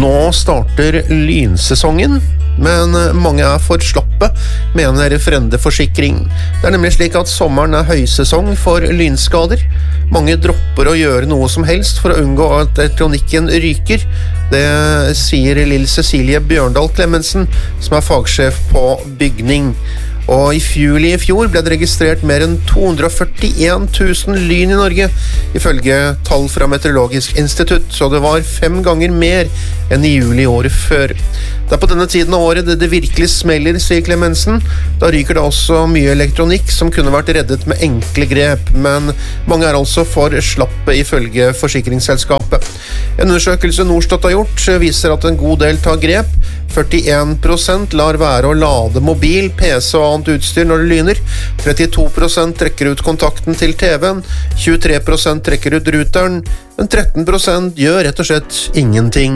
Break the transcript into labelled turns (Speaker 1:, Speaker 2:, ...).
Speaker 1: Nå starter lynsesongen, men mange for slappe, mener Frende Forsikring. Det nemlig slik at sommeren høysesong for lynskader. Mange dropper å gjøre noe som helst for å unngå at elektronikken ryker. Det sier Lill Cecilie Bjørndal Clemensen, som fagsjef på bygning. Og i juli i fjor ble det registrert mer enn 241 000 lyn i Norge, ifølge tall fra Meteorologisk institutt, så det var 5 ganger mer enn i juli året før. Det på denne tiden av året det virkelig smeller, sier Clemensen. Da ryker det også mye elektronikk som kunne vært reddet med enkle grep, men mange altså for slappe ifølge forsikringsselskapet. En undersøkelse Norstat har gjort viser at en god del tar grep. 41% lar være å lade mobil, PC og annet utstyr når det lyner. 32% trekker ut kontakten til TV-en. 23% trekker ut ruteren. Men 13% gjør rett og slett ingenting.